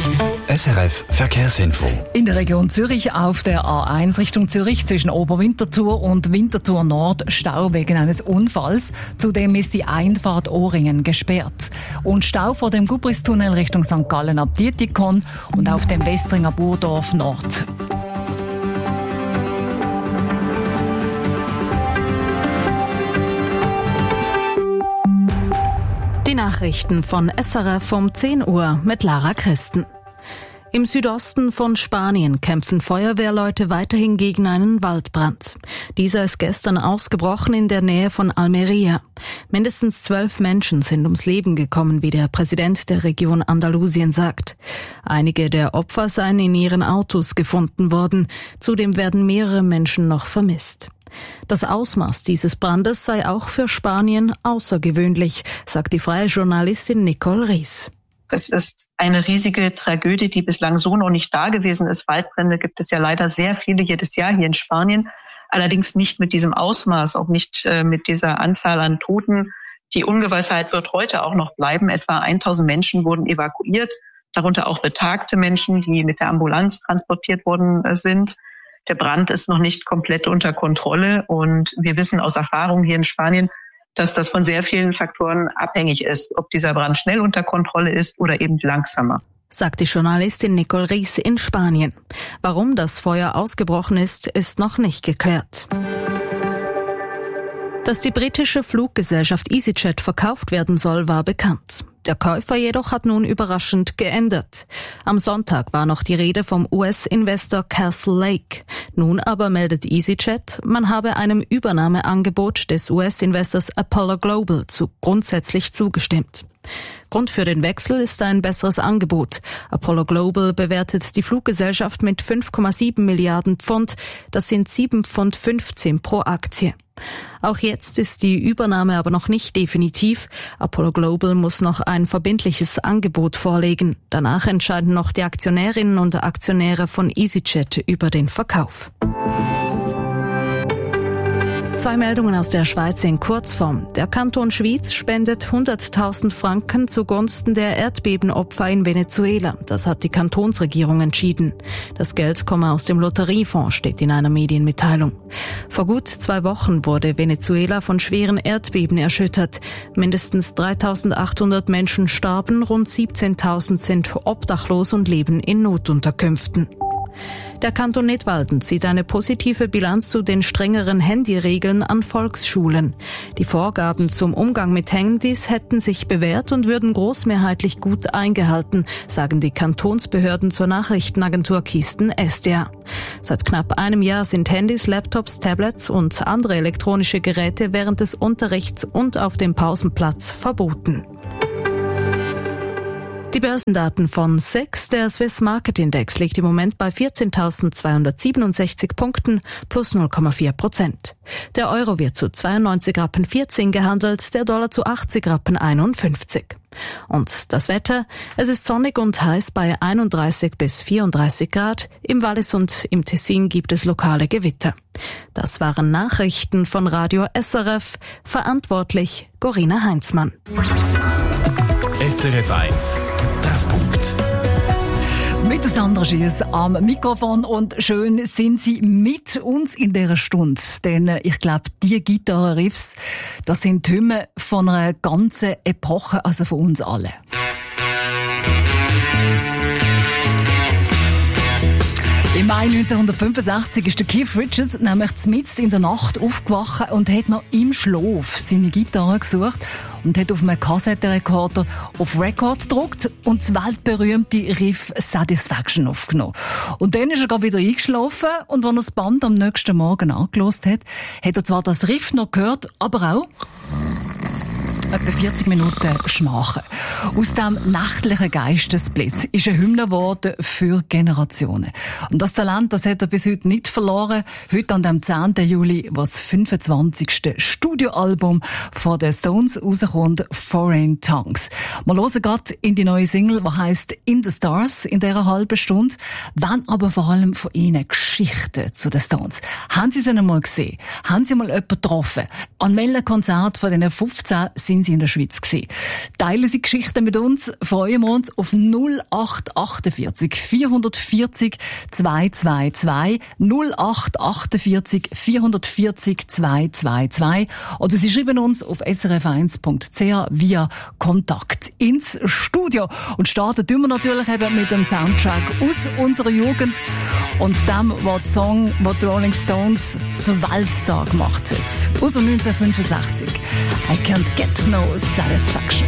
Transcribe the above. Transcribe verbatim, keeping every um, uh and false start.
S R F Verkehrsinfo. In der Region Zürich auf der A eins Richtung Zürich zwischen Oberwinterthur und Winterthur Nord Stau wegen eines Unfalls. Zudem ist die Einfahrt Ohringen gesperrt. Und Stau vor dem Gubristunnel Richtung Sankt Gallen ab Dietikon und auf dem Westringer Burdorf Nord. Die Nachrichten von S R F um zehn Uhr mit Lara Christen. Im Südosten von Spanien kämpfen Feuerwehrleute weiterhin gegen einen Waldbrand. Dieser ist gestern ausgebrochen in der Nähe von Almería. Mindestens zwölf Menschen sind ums Leben gekommen, wie der Präsident der Region Andalusien sagt. Einige der Opfer seien in ihren Autos gefunden worden. Zudem werden mehrere Menschen noch vermisst. Das Ausmaß dieses Brandes sei auch für Spanien außergewöhnlich, sagt die freie Journalistin Nicole Ries. Es ist eine riesige Tragödie, die bislang so noch nicht da gewesen ist. Waldbrände gibt es ja leider sehr viele jedes Jahr hier in Spanien. Allerdings nicht mit diesem Ausmaß, auch nicht äh, mit dieser Anzahl an Toten. Die Ungewissheit wird heute auch noch bleiben. Etwa tausend Menschen wurden evakuiert, darunter auch betagte Menschen, die mit der Ambulanz transportiert worden äh, sind. Der Brand ist noch nicht komplett unter Kontrolle und wir wissen aus Erfahrung hier in Spanien, dass das von sehr vielen Faktoren abhängig ist, ob dieser Brand schnell unter Kontrolle ist oder eben langsamer. Sagt die Journalistin Nicole Ries in Spanien. Warum das Feuer ausgebrochen ist, ist noch nicht geklärt. Dass die britische Fluggesellschaft EasyJet verkauft werden soll, war bekannt. Der Käufer jedoch hat nun überraschend geändert. Am Sonntag war noch die Rede vom U S-Investor Castle Lake. Nun aber meldet EasyJet, man habe einem Übernahmeangebot des U S-Investors Apollo Global zu grundsätzlich zugestimmt. Grund für den Wechsel ist ein besseres Angebot. Apollo Global bewertet die Fluggesellschaft mit fünf Komma sieben Milliarden Pfund. Das sind sieben Pfund fünfzehn pro Aktie. Auch jetzt ist die Übernahme aber noch nicht definitiv. Apollo Global muss noch ein verbindliches Angebot vorlegen. Danach entscheiden noch die Aktionärinnen und Aktionäre von EasyJet über den Verkauf. Zwei Meldungen aus der Schweiz in Kurzform. Der Kanton Schwyz spendet hunderttausend Franken zugunsten der Erdbebenopfer in Venezuela. Das hat die Kantonsregierung entschieden. Das Geld komme aus dem Lotteriefonds, steht in einer Medienmitteilung. Vor gut zwei Wochen wurde Venezuela von schweren Erdbeben erschüttert. Mindestens dreitausendachthundert Menschen starben, rund siebzehntausend sind obdachlos und leben in Notunterkünften. Der Kanton Nidwalden zieht eine positive Bilanz zu den strengeren Handyregeln an Volksschulen. Die Vorgaben zum Umgang mit Handys hätten sich bewährt und würden großmehrheitlich gut eingehalten, sagen die Kantonsbehörden zur Nachrichtenagentur Kisten S D A. Seit knapp einem Jahr sind Handys, Laptops, Tablets und andere elektronische Geräte während des Unterrichts und auf dem Pausenplatz verboten. Die Börsendaten von S I X, der Swiss Market Index, liegt im Moment bei vierzehntausendzweihundertsiebenundsechzig Punkten plus null Komma vier Prozent. Der Euro wird zu zweiundneunzig Rappen vierzehn gehandelt, der Dollar zu achtzig Rappen einundfünfzig. Und das Wetter, es ist sonnig und heiß bei einunddreißig bis vierunddreißig Grad. Im Wallis und im Tessin gibt es lokale Gewitter. Das waren Nachrichten von Radio S R F, verantwortlich Corinna Heinzmann. S R F eins. Treffpunkt. Mit Sandra Schiess am Mikrofon und schön sind Sie mit uns in dieser Stunde. Denn ich glaube, die Gitarrenriffs, das sind die Hymnen von einer ganzen Epoche, also von uns allen. Im Mai neunzehnhundertfünfundsechzig ist der Keith Richards nämlich mitten in der Nacht aufgewacht und hat noch im Schlaf seine Gitarre gesucht und hat auf einem Kassettenrekorder auf Record gedruckt und das weltberühmte Riff Satisfaction aufgenommen. Und dann ist er gerade wieder eingeschlafen und als er das Band am nächsten Morgen angehört hat, hat er zwar das Riff noch gehört, aber auch etwa vierzig Minuten Schmachen. Aus diesem nächtlichen Geistesblitz ist eine Hymne geworden für Generationen. Und das Talent, das hat er bis heute nicht verloren. Heute an dem zehnten Juli, was das fünfundzwanzigste Studioalbum von den Stones rauskommt, Foreign Tongues. Wir hören gerade in die neue Single, die heisst In the Stars, in dieser halben Stunde. Wenn aber vor allem von Ihnen Geschichten zu den Stones. Haben Sie sie einmal gesehen? Haben Sie mal jemanden getroffen? An welchem Konzert von diesen fünfzehn sind sind sie in der Schweiz gewesen. Teilen Sie Geschichten mit uns, freuen wir uns auf null acht achtundvierzig vierhundertvierzig zweihundertzweiundzwanzig null acht achtundvierzig vierhundertvierzig zweihundertzweiundzwanzig oder Sie schreiben uns auf s r f eins punkt c h via Kontakt ins Studio. Und starten tun wir natürlich eben mit dem Soundtrack aus unserer Jugend und dem, was der Song, was die Rolling Stones zum Weltstar gemacht hat. Aus neunzehnhundertfünfundsechzig. I can't get no satisfaction.